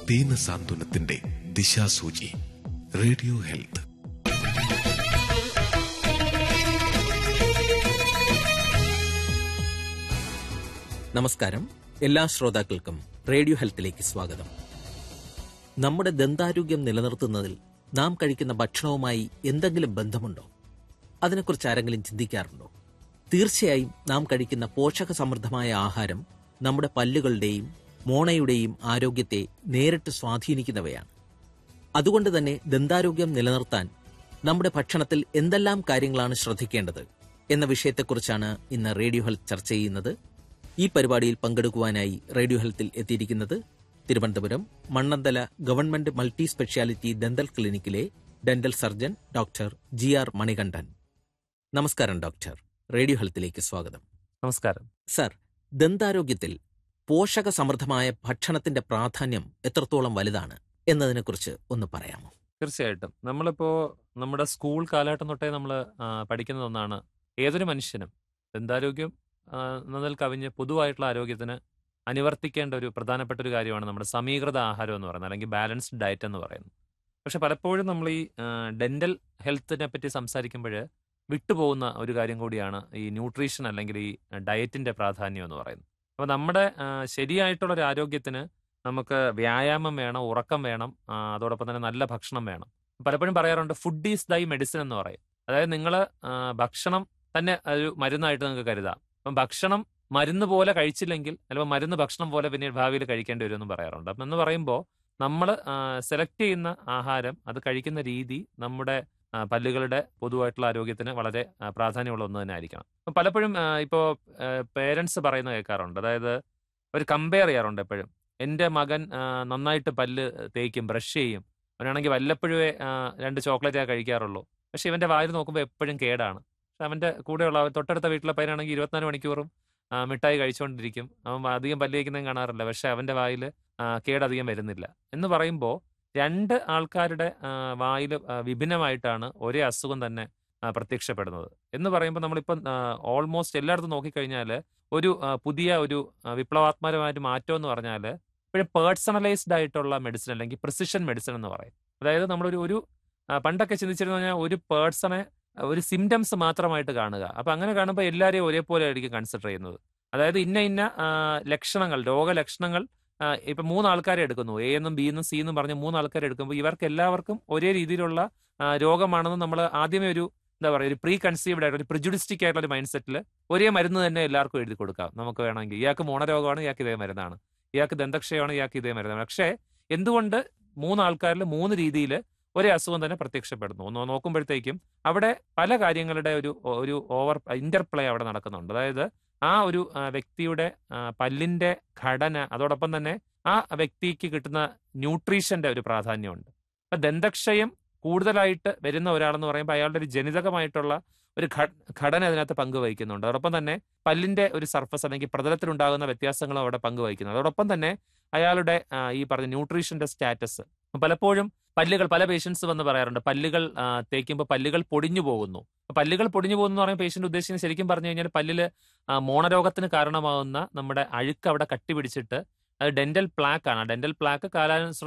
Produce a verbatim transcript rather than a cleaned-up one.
ദീനസാന്ത്വനത്തിന്റെ ദിശാസൂചി. Radio health. നമസ്കാരം. എല്ലാ ശ്രോതാക്കൾക്കും റേഡിയോ ഹെൽത്തിലേക്ക് സ്വാഗതം. നമ്മുടെ ദന്താരോഗ്യം നിലനിർത്തുന്നതിൽ നാം കഴിക്കുന്ന ഭക്ഷണവുമായി എന്തെങ്കിലും ബന്ധമുണ്ടോ? അതിനെക്കുറിച്ച് ആരെങ്കിലും ചിന്തിക്കാറുണ്ടോ? തീർച്ചയായും നാം കഴിക്കുന്ന പോഷക സമൃദ്ധമായ ആഹാരം നമ്മുടെ പല്ലുകളുടെയും മോണയുടെയും ആരോഗ്യത്തെ നേരിട്ട് സ്വാധീനിക്കുന്നവയാണ്. അതുകൊണ്ട് തന്നെ ദന്താരോഗ്യം നിലനിർത്താൻ നമ്മുടെ ഭക്ഷണത്തിൽ എന്തെല്ലാം കാര്യങ്ങളാണ് ശ്രദ്ധിക്കേണ്ടത് എന്ന വിഷയത്തെക്കുറിച്ചാണ് ഇന്ന് റേഡിയോ ഹെൽത്ത് ചർച്ച ചെയ്യുന്നത്. ഈ പരിപാടിയിൽ പങ്കെടുക്കുവാനായി റേഡിയോ ഹെൽത്തിൽ എത്തിയിരിക്കുന്നത് Thiruvananthapuram Mannanthala government multi speciality dental ക്ലിനിക്കിലെ dental surgeon doctor G R Manikandan. നമസ്കാരം ഡോക്ടർ. റേഡിയോ ഹെൽത്തിലേക്ക് സ്വാഗതം. നമസ്കാരം സർ, ദന്താരോഗ്യത്തിൽ പോഷക സമൃദ്ധമായ ഭക്ഷണത്തിന്റെ പ്രാധാന്യം എത്രത്തോളം വലുതാണ് എന്നതിനെക്കുറിച്ച് ഒന്ന് പറയാമോ? തീർച്ചയായിട്ടും. നമ്മളിപ്പോ നമ്മുടെ സ്കൂൾ കാലഘട്ടം തൊട്ടേ നമ്മൾ പഠിക്കുന്ന ഒന്നാണ്, ഏതൊരു മനുഷ്യനും ദന്താരോഗ്യം എന്നതിൽ കവിഞ്ഞ് പൊതുവായിട്ടുള്ള ആരോഗ്യത്തിന് അനുവർത്തിക്കേണ്ട ഒരു പ്രധാനപ്പെട്ട ഒരു കാര്യമാണ് നമ്മുടെ സമീകൃത ആഹാരം എന്ന് പറയുന്നത്, അല്ലെങ്കിൽ ബാലൻസ്ഡ് ഡയറ്റ് എന്ന് പറയുന്നത്. പക്ഷെ പലപ്പോഴും നമ്മൾ ഈ ഡെന്റൽ ഹെൽത്തിനെ പറ്റി സംസാരിക്കുമ്പോൾ വിട്ടുപോകുന്ന ഒരു കാര്യം കൂടിയാണ് ഈ ന്യൂട്രീഷൻ അല്ലെങ്കിൽ ഈ ഡയറ്റിന്റെ പ്രാധാന്യം എന്ന് പറയുന്നത്. അപ്പോൾ നമ്മുടെ ശരിയായിട്ടുള്ള ഒരു ആരോഗ്യത്തിന് നമുക്ക് വ്യായാമം വേണം, ഉറക്കം വേണം, അതോടൊപ്പം തന്നെ നല്ല ഭക്ഷണം വേണം. പലപ്പോഴും പറയാറുണ്ട് ഫുഡ് ഈസ് ദൈ മെഡിസിൻ എന്ന് പറയും. അതായത് നിങ്ങൾ ഭക്ഷണം തന്നെ ഒരു മരുന്നായിട്ട് നിങ്ങൾക്ക് കരുതാം. അപ്പം ഭക്ഷണം മരുന്ന് പോലെ കഴിച്ചില്ലെങ്കിൽ അല്ലെങ്കിൽ മരുന്ന് ഭക്ഷണം പോലെ പിന്നെ ഭാവിയിൽ കഴിക്കേണ്ടി വരുമെന്ന് പറയാറുണ്ട്. അപ്പം എന്ന് പറയുമ്പോൾ നമ്മൾ സെലക്ട് ചെയ്യുന്ന ആഹാരം, അത് കഴിക്കുന്ന രീതി നമ്മുടെ പല്ലുകളുടെ പൊതുവായിട്ടുള്ള ആരോഗ്യത്തിന് വളരെ പ്രാധാന്യമുള്ള ഒന്ന് തന്നെ ആയിരിക്കണം. അപ്പം പലപ്പോഴും ഇപ്പോൾ പേരൻസ് പറയുന്ന കേൾക്കാറുണ്ട്, അതായത് അവർ കമ്പയർ ചെയ്യാറുണ്ട് എപ്പോഴും. എൻ്റെ മകൻ നന്നായിട്ട് പല്ല് തേക്കും, ബ്രഷ് ചെയ്യും, അവനാണെങ്കിൽ വല്ലപ്പോഴേ രണ്ട് ചോക്ലേറ്റേ കഴിക്കാറുള്ളൂ, പക്ഷെ ഇവൻ്റെ വായിൽ നോക്കുമ്പോൾ എപ്പോഴും കേടാണ്. പക്ഷെ അവൻ്റെ കൂടെയുള്ള തൊട്ടടുത്ത വീട്ടിലെ പയ്യനാണെങ്കിൽ ഇരുപത്തിനാല് മണിക്കൂറും മിഠായി കഴിച്ചുകൊണ്ടിരിക്കും, അവൻ അധികം പല്ല് തേക്കുന്നതും കാണാറില്ല, പക്ഷെ അവൻ്റെ വായിൽ കേടധികം വരുന്നില്ല. എന്ന് പറയുമ്പോൾ രണ്ട് ആൾക്കാരുടെ വായിൽ വിഭിന്നമായിട്ടാണ് ഒരേ അസുഖം തന്നെ പ്രത്യക്ഷപ്പെടുന്നത്. എന്ന് പറയുമ്പോൾ നമ്മളിപ്പം ഓൾമോസ്റ്റ് എല്ലായിടത്തും നോക്കിക്കഴിഞ്ഞാൽ ഒരു പുതിയ ഒരു വിപ്ലവാത്മകമായ മാറ്റം എന്ന് പറഞ്ഞാൽ ഇപ്പോഴും പേഴ്സണലൈസ്ഡ് ആയിട്ടുള്ള മെഡിസിൻ അല്ലെങ്കിൽ പ്രിസിഷൻ മെഡിസിൻ എന്ന് പറയും. അതായത് നമ്മളൊരു ഒരു പണ്ടൊക്കെ ചിന്തിച്ചിരുന്നു കഴിഞ്ഞാൽ ഒരു പേഴ്സണെ ഒരു സിംറ്റംസ് മാത്രമായിട്ട് കാണുക. അപ്പം അങ്ങനെ കാണുമ്പോൾ എല്ലാവരെയും ഒരേപോലെ ആയിരിക്കും കൺസിഡർ ചെയ്യുന്നത്. അതായത് ഇന്ന ഇന്ന ലക്ഷണങ്ങൾ, രോഗലക്ഷണങ്ങൾ ഇപ്പം മൂന്നാൾക്കാരെ എടുക്കുന്നു, എ എന്നും ബി എന്നും സി എന്നും പറഞ്ഞ് മൂന്നാൾക്കാരെ എടുക്കുമ്പോൾ ഇവർക്ക് എല്ലാവർക്കും ഒരേ രീതിയിലുള്ള രോഗമാണെന്ന് നമ്മൾ ആദ്യമേ ഒരു എന്താ പറയുക ഒരു പ്രീ കൺസീവ്ഡ് ആയിട്ട് ഒരു പ്രിജുഡിസ്റ്റിക് ആയിട്ടുള്ള ഒരു മൈൻഡ് സെറ്റിൽ ഒരേ മരുന്ന് തന്നെ എല്ലാവർക്കും എഴുതി കൊടുക്കാം. നമുക്ക് വേണമെങ്കിൽ ഇയാൾക്ക് മോണരോഗമാണ്, ഇയാൾക്ക് ഇതേ മരുന്നാണ്, ഇയാൾക്ക് ദന്തക്ഷയമാണ്, ഇയാൾക്ക് ഇതേ മരുന്നാണ്. പക്ഷേ എന്തുകൊണ്ട് മൂന്നാൾക്കാരിൽ മൂന്ന് രീതിയിൽ ഒരേ അസുഖം തന്നെ പ്രത്യക്ഷപ്പെടുന്നു ഒന്ന് നോക്കുമ്പോഴത്തേക്കും അവിടെ പല കാര്യങ്ങളുടെ ഒരു ഒരു ഓവർ ഇന്റർപ്ലേ അവിടെ നടക്കുന്നുണ്ട്. അതായത് ആ ഒരു വ്യക്തിയുടെ പല്ലിന്റെ ഘടന, അതോടൊപ്പം തന്നെ ആ വ്യക്തിക്ക് കിട്ടുന്ന ന്യൂട്രീഷന്റെ ഒരു പ്രാധാന്യമുണ്ട്. അപ്പൊ ദന്തക്ഷയം കൂടുതലായിട്ട് വരുന്ന ഒരാളെന്ന് പറയുമ്പോൾ അയാളുടെ ഒരു ജനിതകമായിട്ടുള്ള ഒരു ഘടന അതിനകത്ത് പങ്കുവഹിക്കുന്നുണ്ട്. അതോടൊപ്പം തന്നെ പല്ലിന്റെ ഒരു സർഫസ് അല്ലെങ്കിൽ പ്രതലത്തിലുണ്ടാകുന്ന വ്യത്യാസങ്ങളും അവിടെ പങ്കുവഹിക്കുന്നു. അതോടൊപ്പം തന്നെ അയാളുടെ ഈ പറഞ്ഞ ന്യൂട്രീഷന്റെ സ്റ്റാറ്റസ്. പലപ്പോഴും പല്ലുകൾ പല പേഷ്യൻസ് വന്ന് പറയാറുണ്ട്, പല്ലുകൾ തേക്കുമ്പോൾ പല്ലുകൾ പൊടിഞ്ഞു പോകുന്നു. പല്ലുകൾ പൊടിഞ്ഞു പോകുന്നു എന്ന് പറയുമ്പോൾ പേഷ്യന്റ് ഉദ്ദേശിക്കുന്നത് ശരിക്കും പറഞ്ഞു കഴിഞ്ഞാൽ പല്ലില് മോണരോഗത്തിന് കാരണമാകുന്ന നമ്മുടെ അഴുക്ക് അവിടെ കട്ടിപിടിച്ചിട്ട് അത് ഡെന്റൽ പ്ലാക്ക് ആണ്. Dental plaque കാലാനുസൃതം